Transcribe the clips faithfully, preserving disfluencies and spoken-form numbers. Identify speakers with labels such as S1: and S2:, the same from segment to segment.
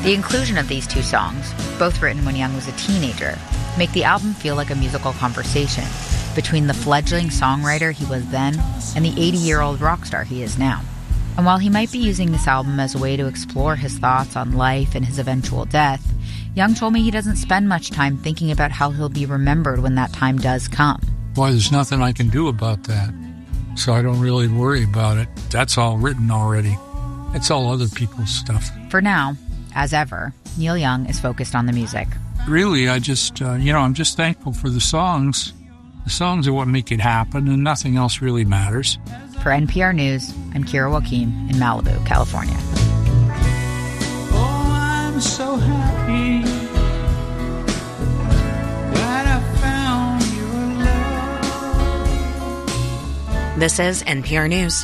S1: The inclusion of these two songs, both written when Young was a teenager, make the album feel like a musical conversation between the fledgling songwriter he was then and the eighty-year-old rock star he is now. And while he might be using this album as a way to explore his thoughts on life and his eventual death, Young told me he doesn't spend much time thinking about how he'll be remembered when that time does come.
S2: Boy, there's nothing I can do about that, so I don't really worry about it. That's all written already. It's all other people's stuff.
S1: For now, as ever, Neil Young is focused on the music.
S2: Really, I just, uh, you know, I'm just thankful for the songs. The songs are what make it happen, and nothing else really matters.
S1: For N P R News, I'm Kira Joaquim in Malibu, California.
S3: Oh, I'm so happy that I found your love.
S4: This is N P R News.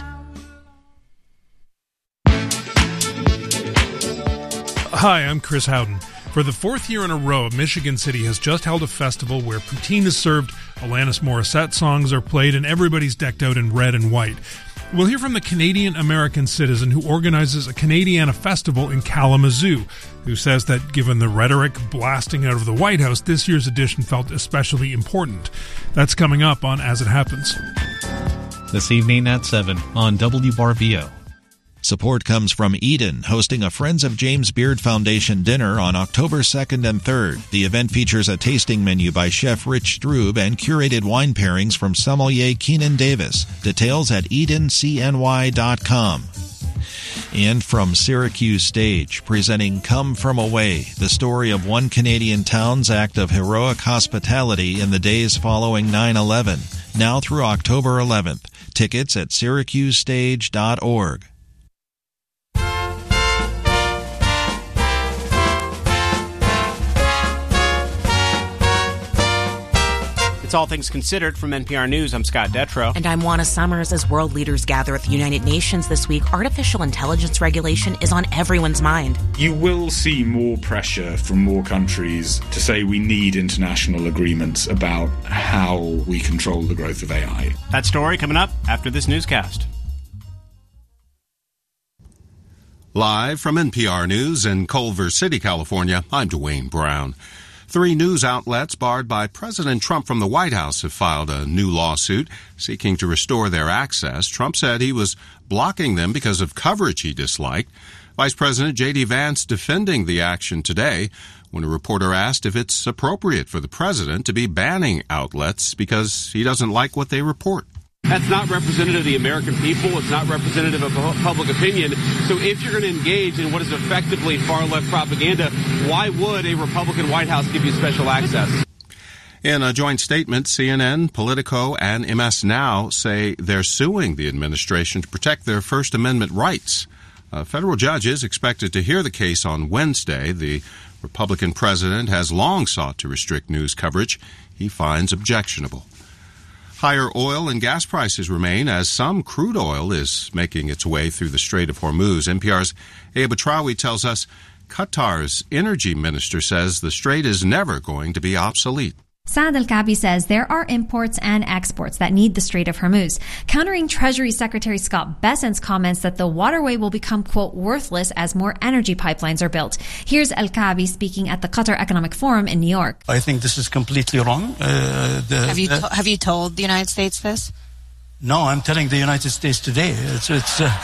S5: Hi, I'm Chris Howden. For the fourth year in a row, Michigan City has just held a festival where poutine is served, Alanis Morissette songs are played, and everybody's decked out in red and white. We'll hear from the Canadian-American citizen who organizes a Canadiana festival in Kalamazoo, who says that given the rhetoric blasting out of the White House, this year's edition felt especially important. That's coming up on As It Happens.
S6: This evening at seven on W B A R V O.
S7: Support comes from Eden, hosting a Friends of James Beard Foundation dinner on October second and third. The event features a tasting menu by Chef Rich Strube and curated wine pairings from sommelier Keenan Davis. Details at eden c n y dot com. And from Syracuse Stage, presenting Come From Away, the story of one Canadian town's act of heroic hospitality in the days following nine eleven. Now through October eleventh. Tickets at syracuse stage dot org.
S8: It's All Things Considered from N P R News. I'm Scott Detrow.
S4: And I'm Juana Summers. As world leaders gather at the United Nations this week, artificial intelligence regulation is on everyone's mind.
S9: You will see more pressure from more countries to say we need international agreements about how we control the growth of A I.
S8: That story coming up after this newscast.
S10: Live from N P R News in Culver City, California, I'm Dwayne Brown. Three news outlets barred by President Trump from the White House have filed a new lawsuit seeking to restore their access. Trump said he was blocking them because of coverage he disliked. Vice President J D Vance defending the action today when a reporter asked if it's appropriate for the president to be banning outlets because he doesn't like what they report.
S11: That's not representative of the American people. It's not representative of public opinion. So if you're going to engage in what is effectively far-left propaganda, why would a Republican White House give you special access?
S10: In a joint statement, C N N, Politico, and M S Now say they're suing the administration to protect their First Amendment rights. A federal judge is expected to hear the case on Wednesday. The Republican president has long sought to restrict news coverage he finds objectionable. Higher oil and gas prices remain as some crude oil is making its way through the Strait of Hormuz. N P R's Aya Batrawi tells us Qatar's energy minister says the strait is never going to be obsolete.
S12: Saad Al-Kaabi says there are imports and exports that need the Strait of Hormuz, countering Treasury Secretary Scott Bessent's comments that the waterway will become, quote, worthless as more energy pipelines are built. Here's Al-Kaabi speaking at the Qatar Economic Forum in New York.
S13: I think this is completely wrong. Uh, the,
S14: have you
S13: the,
S14: to- have you told the United States this?
S13: No, I'm telling the United States today. It's, it's uh,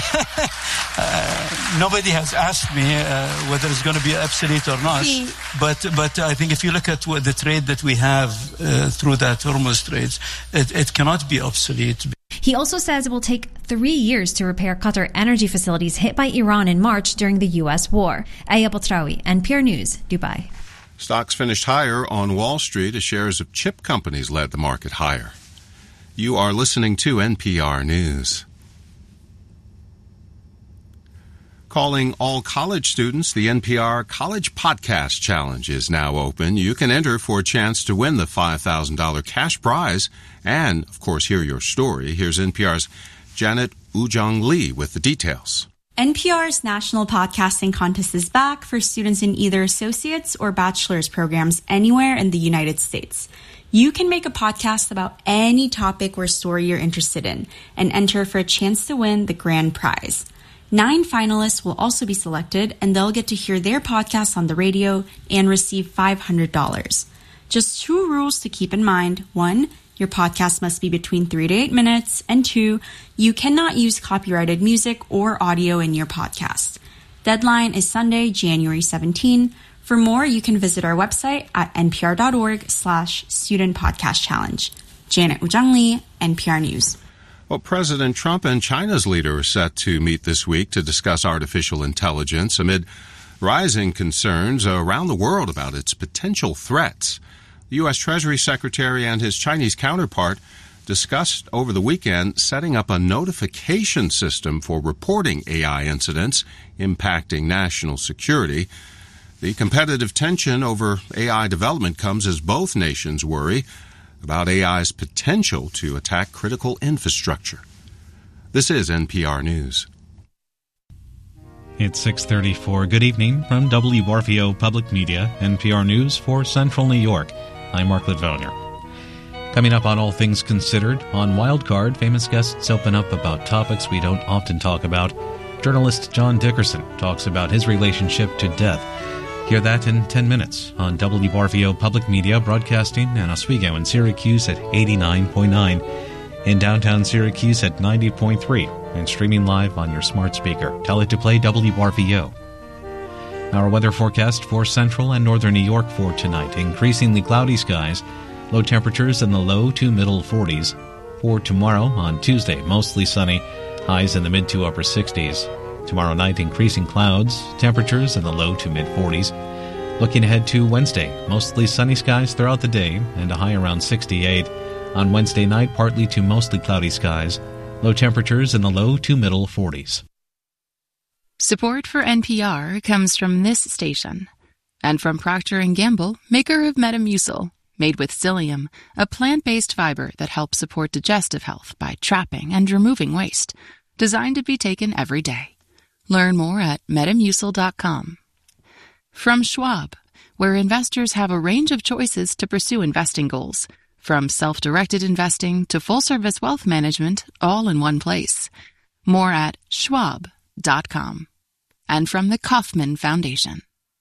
S13: uh, nobody has asked me uh, whether it's going to be obsolete or not.
S14: See,
S13: but but I think if you look at what the trade that we have uh, through that Hormuz Straits, it, it cannot be obsolete.
S12: He also says it will take three years to repair Qatar energy facilities hit by Iran in March during the U S war. Aya Batrawi, N P R News, Dubai.
S10: Stocks finished higher on Wall Street as shares of chip companies led the market higher. You are listening to N P R News. Calling all college students, the N P R College Podcast Challenge is now open. You can enter for a chance to win the five thousand dollars cash prize and, of course, hear your story. Here's N P R's Janet Woo-Jung Lee with the details.
S15: N P R's National Podcasting Contest is back for students in either associate's or bachelor's programs anywhere in the United States. You can make a podcast about any topic or story you're interested in and enter for a chance to win the grand prize. Nine finalists will also be selected, and they'll get to hear their podcasts on the radio and receive five hundred dollars. Just two rules to keep in mind. One, your podcast must be between three to eight minutes. And two, you cannot use copyrighted music or audio in your podcast. Deadline is Sunday, January seventeenth. For more, you can visit our website at npr.org slash student podcast challenge. Janet Woo-jung Lee, N P R News.
S10: Well, President Trump and China's leader are set to meet this week to discuss artificial intelligence amid rising concerns around the world about its potential threats. The U S. Treasury Secretary and his Chinese counterpart discussed over the weekend setting up a notification system for reporting A I incidents impacting national security. The competitive tension over A I development comes as both nations worry about A I's potential to attack critical infrastructure. This is N P R News.
S6: It's six thirty-four. Good evening from W R V O Public Media, N P R News for Central New York. I'm Mark Litvonier. Coming up on All Things Considered, on Wildcard, famous guests open up about topics we don't often talk about. Journalist John Dickerson talks about his relationship to death. Hear that in ten minutes on W R V O Public Media, broadcasting in Oswego and Syracuse at eighty-nine point nine, in downtown Syracuse at ninety point three, and streaming live on your smart speaker. Tell it to play W R V O. Our weather forecast for central and northern New York for tonight: increasingly cloudy skies, low temperatures in the low to middle forties. For tomorrow, on Tuesday, mostly sunny, highs in the mid to upper sixties. Tomorrow night, increasing clouds, temperatures in the low to mid-forties. Looking ahead to Wednesday, mostly sunny skies throughout the day and a high around sixty-eight. On Wednesday night, partly to mostly cloudy skies, low temperatures in the low to middle forties.
S16: Support for N P R comes from this station and from Procter and Gamble, maker of Metamucil, made with psyllium, a plant-based fiber that helps support digestive health by trapping and removing waste, designed to be taken every day. Learn more at metamucil dot com. From Schwab, where investors have a range of choices to pursue investing goals, from self-directed investing to full-service wealth management, all in one place. More at schwab dot com. And from the Kauffman Foundation.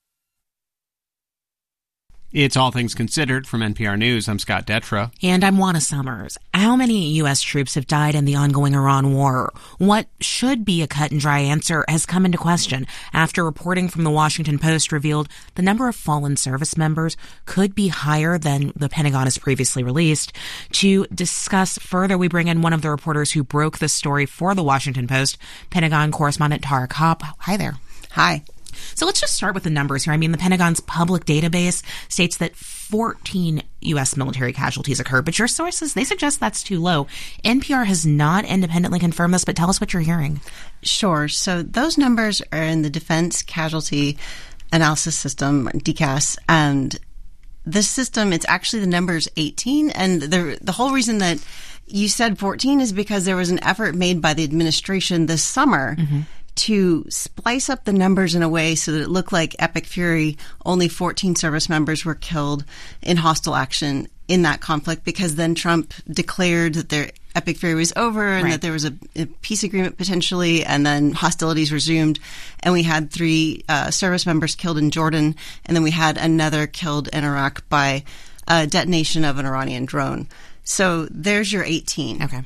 S8: It's All Things Considered from N P R News. I'm Scott Detrow.
S4: And I'm Juana Summers. How many U S troops have died in the ongoing Iran war? What should be a cut and dry answer has come into question after reporting from the Washington Post revealed the number of fallen service members could be higher than the Pentagon has previously released. To discuss further, we bring in one of the reporters who broke the story for the Washington Post, Pentagon correspondent Tara Kopp. Hi there.
S17: Hi.
S4: So let's just start with the numbers here. I mean, the Pentagon's public database states that fourteen U S military casualties occurred, but your sources, they suggest that's too low. N P R has not independently confirmed this, but tell us what you're hearing.
S17: Sure. So those numbers are in the Defense Casualty Analysis System, D C A S, and this system, it's actually the number's eighteen, and the the whole reason that you said fourteen is because there was an effort made by the administration this summer mm-hmm. to splice up the numbers in a way so that it looked like Epic Fury, only fourteen service members were killed in hostile action in that conflict, because then Trump declared that their Epic Fury was over and right. that there was a, a peace agreement potentially, and then hostilities resumed, and we had three uh, service members killed in Jordan, and then we had another killed in Iraq by a detonation of an Iranian drone. So there's your eighteen.
S4: Okay.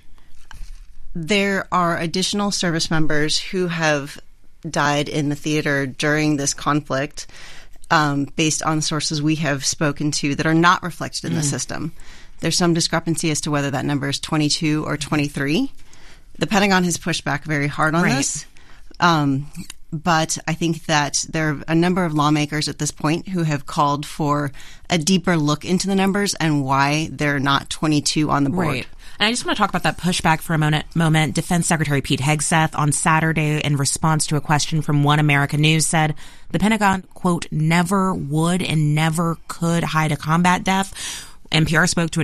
S17: There are additional service members who have died in the theater during this conflict, um, based on sources we have spoken to that are not reflected in mm. the system. There's some discrepancy as to whether that number is twenty-two or twenty-three. The Pentagon has pushed back very hard on right. this. Um, but I think that there are a number of lawmakers at this point who have called for a deeper look into the numbers and why they're not twenty-two on the board.
S4: Right. And I just want to talk about that pushback for a moment. moment. Defense Secretary Pete Hegseth on Saturday, in response to a question from One America News, said the Pentagon, quote, never would and never could hide a combat death. N P R spoke to a